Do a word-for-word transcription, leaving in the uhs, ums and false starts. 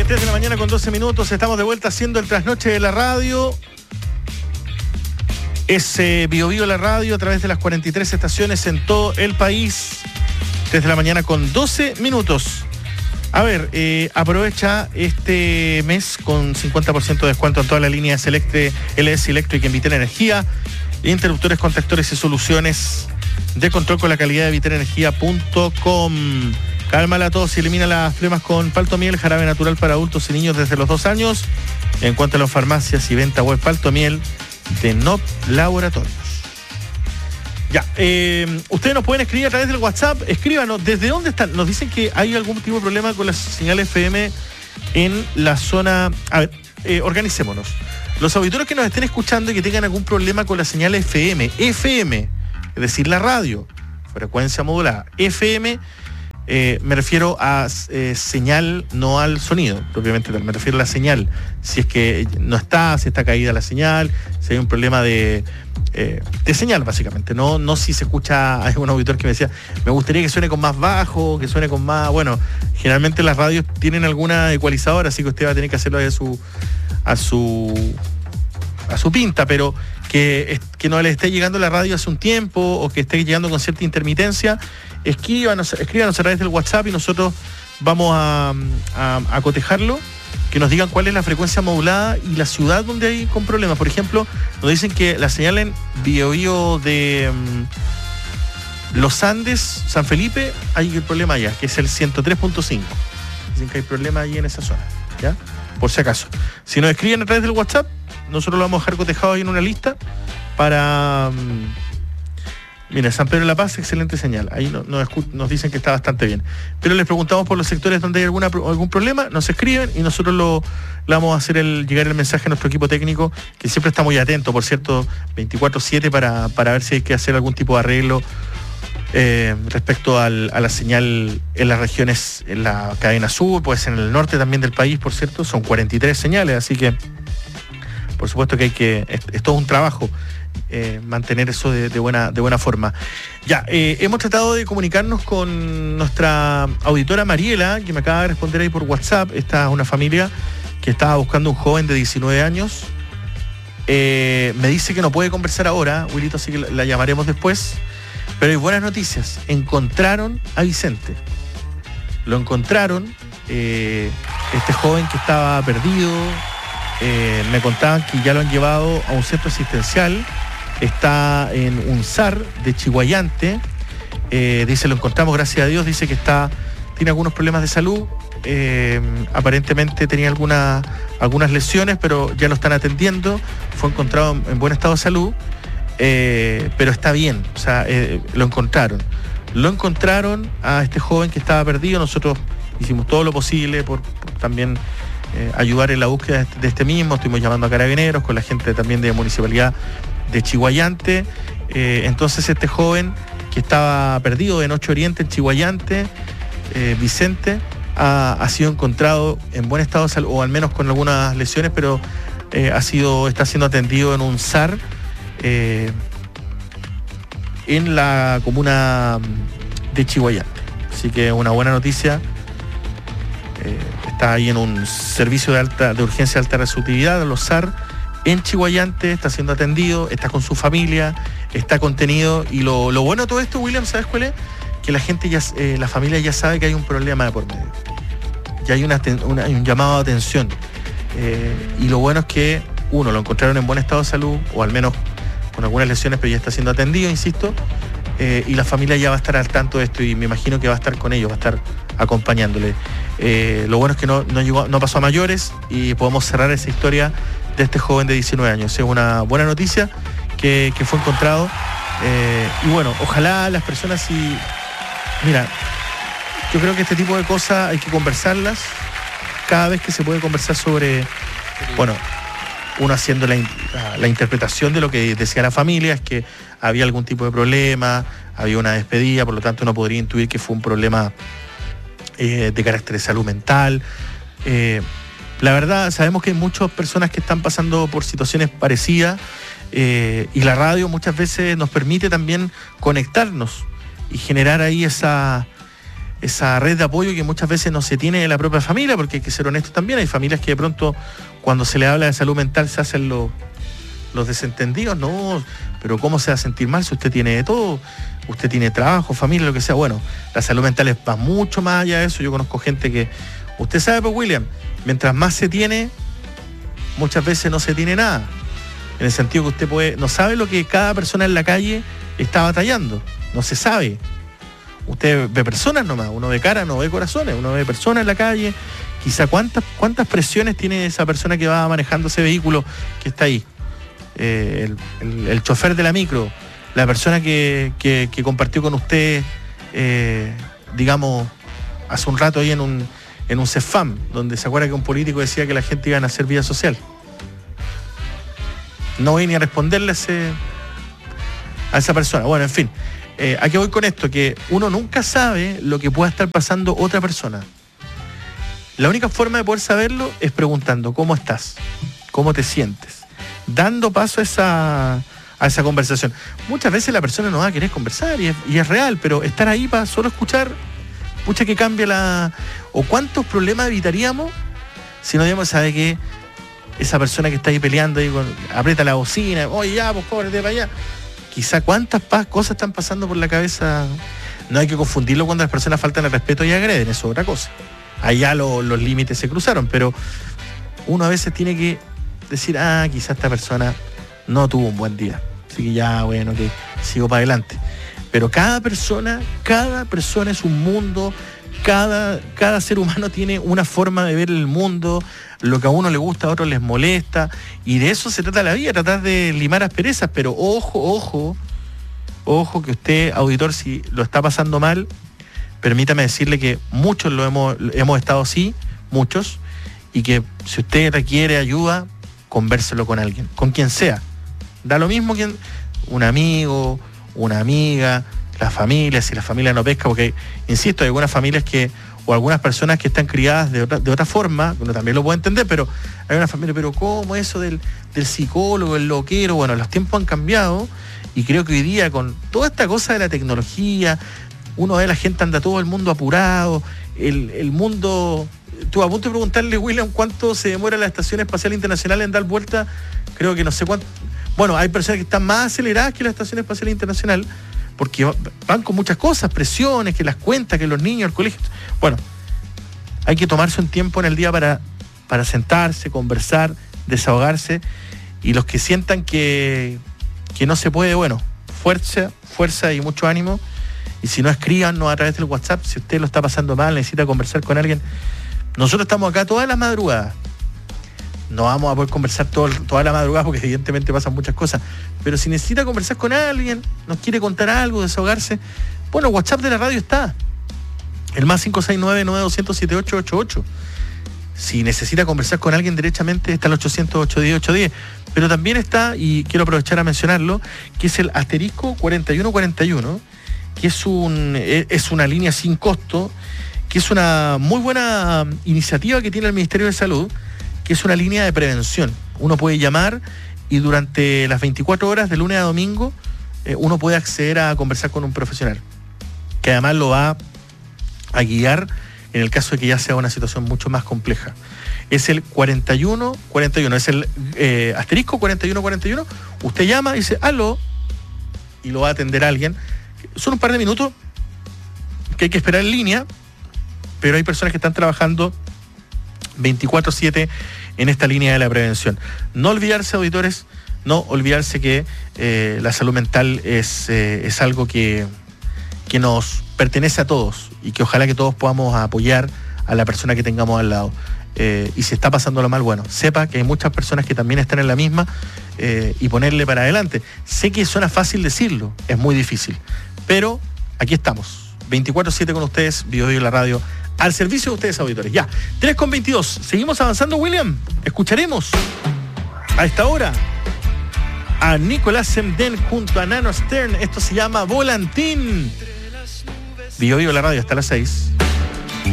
Eh, tres de la mañana con doce minutos, estamos de vuelta haciendo el trasnoche de la radio. Es eh, Bio Bio la radio a través de las cuarenta y tres estaciones en todo el país. tres de la mañana con doce minutos. A ver, eh, aprovecha este mes con cincuenta por ciento de descuento en todas las líneas Electre, L S Electric en Vitel Energía, interruptores, contactores y soluciones de control con la calidad de vitel energía punto com. Calma la tos y elimina las flemas con Paltomiel, jarabe natural para adultos y niños desde los dos años. En cuanto a las farmacias y venta web, Paltomiel de N O P Laboratorios. Ya, eh, ustedes nos pueden escribir a través del WhatsApp. Escríbanos, ¿desde dónde están? Nos dicen que hay algún tipo de problema con la señal F M en la zona. A ver, eh, organicémonos. Los auditores que nos estén escuchando y que tengan algún problema con la señal F M, F M, es decir, la radio, frecuencia modulada, F M, eh, me refiero a eh, señal, no al sonido, propiamente, me refiero a la señal. Si es que no está, si está caída la señal, si hay un problema de, eh, de señal, básicamente. No, no si se escucha, hay un auditor que me decía, me gustaría que suene con más bajo, que suene con más, bueno, generalmente las radios tienen alguna ecualizadora, así que usted va a tener que hacerlo a su, a su, a su pinta, pero que, que no le esté llegando la radio hace un tiempo o que esté llegando con cierta intermitencia, escríbanos, escríbanos a través del WhatsApp y nosotros vamos a, a, a cotejarlo, que nos digan cuál es la frecuencia modulada y la ciudad donde hay con problemas. Por ejemplo, nos dicen que la señal en Bio Bio de um, Los Andes, San Felipe, hay el problema allá, que es el ciento tres punto cinco. Dicen que hay problema allí en esa zona, ¿ya? Por si acaso. Si nos escriben a través del WhatsApp, nosotros lo vamos a dejar cotejado ahí en una lista para... Um, mira, San Pedro de la Paz, excelente señal. Ahí no, no, nos dicen que está bastante bien. Pero les preguntamos por los sectores donde hay alguna, algún problema, nos escriben y nosotros lo, le vamos a hacer el, llegar el mensaje a nuestro equipo técnico, que siempre está muy atento, por cierto, veinticuatro siete para, para ver si hay que hacer algún tipo de arreglo eh, respecto al, a la señal en las regiones, en la cadena sur, pues en el norte también del país, por cierto, son cuarenta y tres señales, así que por supuesto que hay que, es, es todo un trabajo. Eh, mantener eso de, de, buena, de buena forma. Ya, eh, hemos tratado de comunicarnos con nuestra auditora Mariela, que me acaba de responder ahí por WhatsApp. Esta es una familia que estaba buscando un joven de diecinueve años. Eh, me dice que no puede conversar ahora, Wilito, así que la, la llamaremos después. Pero hay buenas noticias. Encontraron a Vicente. Lo encontraron. Eh, este joven que estaba perdido. Eh, me contaban que ya lo han llevado a un centro asistencial. Está en un S A R de Chiguayante. Eh, dice, lo encontramos, gracias a Dios. Dice que está, tiene algunos problemas de salud. Eh, aparentemente tenía alguna, algunas lesiones, pero ya lo están atendiendo. Fue encontrado en, en buen estado de salud, eh, pero está bien. O sea, eh, lo encontraron. Lo encontraron a este joven que estaba perdido. Nosotros hicimos todo lo posible por, por también eh, ayudar en la búsqueda de este, de este mismo. Estuvimos llamando a carabineros, con la gente también de Municipalidad de Chiguayante. Eh, entonces este joven que estaba perdido en Ocho Oriente, en Chiguayante, eh, Vicente, ha, ha sido encontrado en buen estado de salud, o al menos con algunas lesiones, pero eh, ha sido, está siendo atendido en un S A R eh, en la comuna de Chiguayante. Así que una buena noticia. Eh, está ahí en un servicio de alta de urgencia de alta resolutividad, los S A R, en Chiguayante, está siendo atendido, está con su familia, está contenido. Y lo, lo bueno de todo esto, William, ¿sabes cuál es? Que la gente ya, eh, la familia ya sabe que hay un problema de por medio. Ya hay, una, una, hay un llamado de atención. Eh, y lo bueno es que, uno, lo encontraron en buen estado de salud, o al menos con algunas lesiones, pero ya está siendo atendido, insisto. Eh, y la familia ya va a estar al tanto de esto y me imagino que va a estar con ellos, va a estar acompañándole. Eh, lo bueno es que no, no, llegó, no pasó a mayores y podemos cerrar esa historia de este joven de diecinueve años. Es una buena noticia que, que fue encontrado. Eh, y bueno, ojalá las personas, si... Mira, yo creo que este tipo de cosas hay que conversarlas cada vez que se puede conversar sobre... Bueno, uno haciendo la, la, la interpretación de lo que decía la familia, es que había algún tipo de problema, había una despedida, por lo tanto uno podría intuir que fue un problema eh, de carácter de salud mental. Eh, la verdad, sabemos que hay muchas personas que están pasando por situaciones parecidas, eh, y la radio muchas veces nos permite también conectarnos y generar ahí esa, esa red de apoyo que muchas veces no se tiene en la propia familia, porque hay que ser honesto también, hay familias que de pronto cuando se le habla de salud mental se hacen los, los desentendidos, no, pero ¿cómo se va a sentir mal si usted tiene de todo? Usted tiene trabajo, familia, lo que sea. Bueno, la salud mental es va mucho más allá de eso. Yo conozco gente que, usted sabe, pues William, mientras más se tiene, muchas veces no se tiene nada. En el sentido que usted puede, no sabe lo que cada persona en la calle está batallando, no se sabe. Usted ve personas nomás, uno ve cara, no ve corazones, uno ve personas en la calle, quizá cuántas, cuántas presiones tiene esa persona que va manejando ese vehículo que está ahí, eh, el, el, el chofer de la micro, la persona que, que, que compartió con usted, eh, digamos, hace un rato ahí en un, en un CEFAM, donde se acuerda que un político decía que la gente iba a hacer vida social. No voy ni a responderle a, ese, a esa persona. Bueno, en fin, eh, ¿a qué voy con esto? Que uno nunca sabe lo que pueda estar pasando otra persona. La única forma de poder saberlo es preguntando, ¿cómo estás? ¿Cómo te sientes? Dando paso a esa, a esa conversación. Muchas veces la persona no va a querer conversar y es, y es real, pero estar ahí para solo escuchar, pucha que cambia la... ¿O cuántos problemas evitaríamos si no digamos, sabe que esa persona que está ahí peleando, ahí con, aprieta la bocina, oye, ya, pues cóbrate para allá? Quizá cuántas cosas están pasando por la cabeza. No hay que confundirlo cuando las personas faltan el respeto y agreden, eso es otra cosa. Allá lo, los límites se cruzaron, pero uno a veces tiene que decir, ah, quizá esta persona no tuvo un buen día, así que ya, bueno, que sigo para adelante. Pero cada persona, cada persona es un mundo, cada, cada ser humano tiene una forma de ver el mundo, lo que a uno le gusta, a otros les molesta, y de eso se trata la vida, tratar de limar asperezas, pero ojo, ojo, ojo que usted, auditor, si lo está pasando mal, permítame decirle que muchos lo hemos, hemos estado así, muchos, y que si usted requiere ayuda, convérselo con alguien, con quien sea. Da lo mismo que un amigo, una amiga, la familia, si la familia no pesca, porque, insisto, hay algunas familias que, o algunas personas que están criadas de otra, de otra forma, uno también lo puede entender, pero hay una familia, pero ¿cómo eso del, del psicólogo, el loquero? Bueno, los tiempos han cambiado y creo que hoy día con toda esta cosa de la tecnología, uno ve a la gente, anda todo el mundo apurado, el, el mundo... Estuve a punto de preguntarle, William, cuánto se demora la Estación Espacial Internacional en dar vuelta, creo que no sé cuánto... Bueno, hay personas que están más aceleradas que la Estación Espacial Internacional, porque van con muchas cosas, presiones, que las cuentas, que los niños, el colegio... Bueno, hay que tomarse un tiempo en el día para, para sentarse, conversar, desahogarse, y los que sientan que, que no se puede, bueno, fuerza, fuerza y mucho ánimo, y si no, escríbanos a través del WhatsApp, si usted lo está pasando mal, necesita conversar con alguien. Nosotros estamos acá todas las madrugadas. No vamos a poder conversar todo, toda la madrugada porque evidentemente pasan muchas cosas, pero si necesita conversar con alguien, nos quiere contar algo, desahogarse, bueno, WhatsApp de la radio está, el más cinco seis nueve, nueve dos cero cero, siete ocho ocho ocho. Si necesita conversar con alguien derechamente, está el ochocientos, ochocientos diez, ochocientos diez. Pero también está, y quiero aprovechar a mencionarlo, que es el asterisco cuarenta y uno cuarenta y uno, que es, un, es una línea sin costo, que es una muy buena iniciativa que tiene el Ministerio de Salud, que es una línea de prevención. Uno puede llamar y durante las veinticuatro horas de lunes a domingo eh, uno puede acceder a conversar con un profesional, que además lo va a guiar en el caso de que ya sea una situación mucho más compleja. Es el cuarenta y uno cuarenta y uno, es el eh, asterisco cuarenta y uno cuarenta y uno. Usted llama y dice, aló, y lo va a atender alguien. Son un par de minutos que hay que esperar en línea, pero hay personas que están trabajando veinticuatro siete en esta línea de la prevención. No olvidarse, auditores, no olvidarse que eh, la salud mental es, eh, es algo que, que nos pertenece a todos y que ojalá que todos podamos apoyar a la persona que tengamos al lado. Eh, y si está pasándolo mal, bueno, sepa que hay muchas personas que también están en la misma eh, y ponerle para adelante. Sé que suena fácil decirlo, es muy difícil, pero aquí estamos, veinticuatro siete con ustedes, Bio Bio la radio, al servicio de ustedes, auditores. Ya, tres con veintidós. Seguimos avanzando, William. Escucharemos a esta hora a Nicolás Semden junto a Nano Stern. Esto se llama Volantín. Bio Bio la radio hasta las seis.